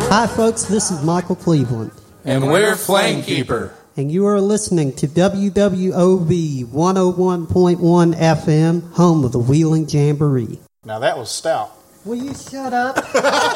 Hi, folks. This is Michael Cleveland. And we're Flamekeeper. And you are listening to WWOV 101.1 FM, home of the Wheeling Jamboree. Now that was stout. Will you shut up?